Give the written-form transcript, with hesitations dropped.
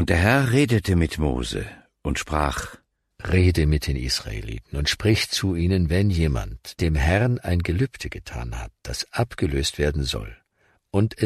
Und der Herr redete mit Mose und sprach: Rede mit den Israeliten und sprich zu ihnen, wenn jemand dem Herrn ein Gelübde getan hat, das abgelöst werden soll, und